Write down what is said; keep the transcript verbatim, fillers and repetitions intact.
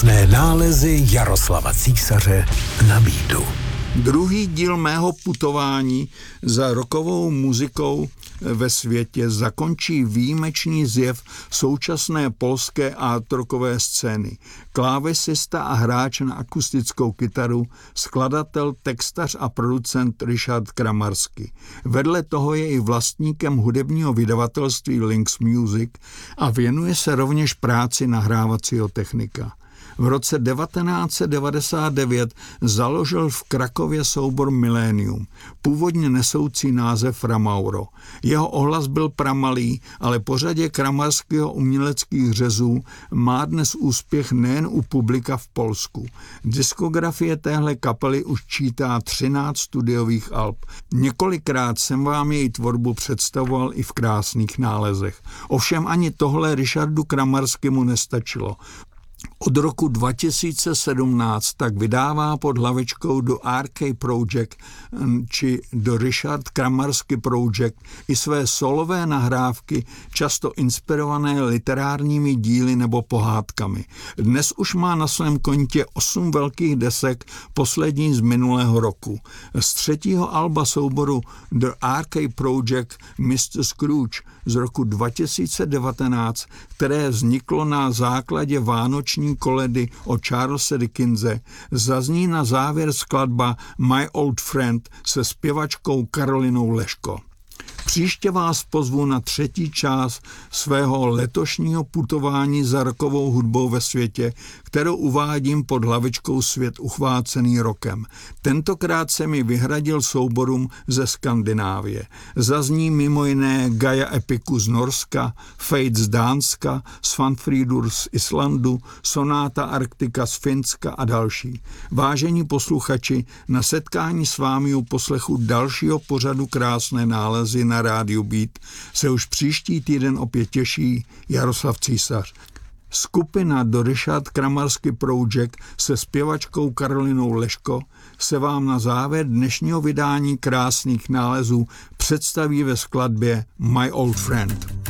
Krásné nálezy Jaroslava Císaře na beatu. Druhý díl mého putování za rockovou muzikou ve světě zakončí výjimečný zjev současné polské art-rockové scény. Klávesista a hráč na akustickou kytaru, skladatel, textař a producent Richard Kramarski. Vedle toho je i vlastníkem hudebního vydavatelství Lynx Music a věnuje se rovněž práci nahrávacího technika. V roce devatenáct set devadesát devět založil v Krakově soubor Millennium, původně nesoucí název Ramauro. Jeho ohlas byl pramalý, ale po řadě Kramarského uměleckých řezů má dnes úspěch nejen u publika v Polsku. Diskografie téhle kapely už čítá třináct studiových alb. Několikrát jsem vám její tvorbu představoval i v krásných nálezech. Ovšem ani tohle Richardu Kramarskému nestačilo. Od roku dva tisíce sedmnáct tak vydává pod hlavičkou do R K Project či do Richard Kramarsky Project i své solové nahrávky, často inspirované literárními díly nebo pohádkami. Dnes už má na svém kontě osm velkých desek, poslední z minulého roku. Z třetího alba souboru The R K Project mister Scrooge z roku dva tisíce devatenáct, které vzniklo na základě vánoční koledy o Charlese Dickense, zazní na závěr skladba My Old Friend se zpěvačkou Karolinou Leško. Příště vás pozvu na třetí část svého letošního putování za rockovou hudbou ve světě, kterou uvádím pod hlavičkou Svět uchvácený rokem. Tentokrát se mi vyhradil souborům ze Skandinávie. Zazní mimo jiné Gaia Epiku z Norska, Fate z Dánska, Svanfríður z Islandu, Sonáta Arktika z Finska a další. Vážení posluchači, na setkání s vámi u poslechu dalšího pořadu Krásné nálezy na rádiu Beat se už příští týden opět těší Jaroslav Císař. Skupina The Richard Kramarsky Project se zpěvačkou Karolinou Leško se vám na závěr dnešního vydání Krásných nálezů představí ve skladbě My Old Friend.